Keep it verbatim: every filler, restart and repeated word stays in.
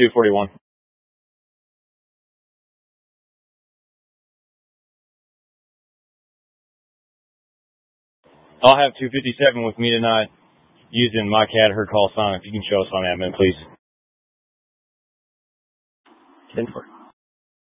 two forty-one. I'll have two fifty-seven with me tonight using my cat, her call sign. If you can show us on admin, please. ten four.